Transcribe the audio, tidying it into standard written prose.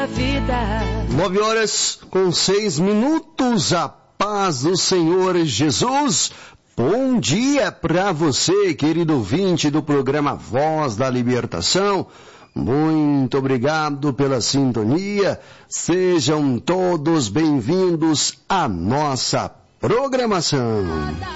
da vida. 9h06, a paz do Senhor Jesus. Bom dia para você, querido ouvinte do programa Voz da Libertação. Muito obrigado pela sintonia. Sejam todos bem-vindos à nossa programação.